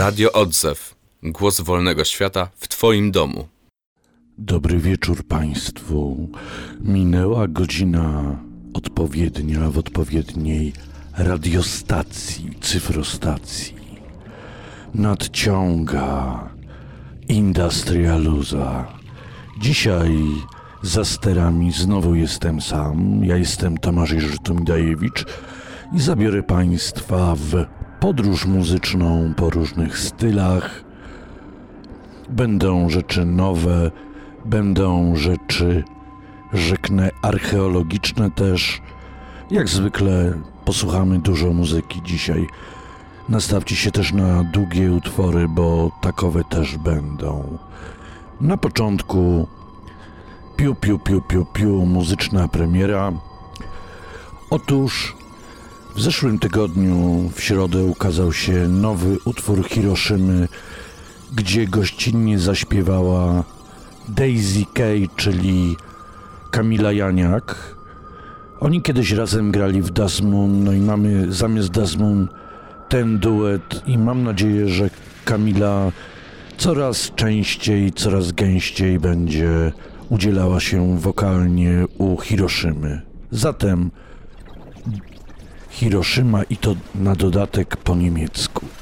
Radio Odzew. Głos wolnego świata w Twoim domu. Dobry wieczór Państwu. Minęła godzina odpowiednia w odpowiedniej radiostacji, cyfrostacji. Nadciąga Industrialuza. Dzisiaj za sterami znowu jestem sam. Ja jestem Tomasz Jerzytomidajewicz i zabiorę Państwa w podróż muzyczną po różnych stylach. Będą rzeczy nowe, będą rzeczy, rzeknę, archeologiczne też. Jak zwykle posłuchamy dużo muzyki dzisiaj. Nastawcie się też na długie utwory, bo takowe też będą. Na początku piu, muzyczna premiera. Otóż w zeszłym tygodniu w środę ukazał się nowy utwór Hiroszymy, gdzie gościnnie zaśpiewała Daisy Kay, czyli Kamila Janiak. Oni kiedyś razem grali w Das Moon, no i mamy zamiast Das Moon ten duet i mam nadzieję, że Kamila coraz częściej, coraz gęściej będzie udzielała się wokalnie u Hiroszymy. Zatem Hiroszyma i to na dodatek po niemiecku.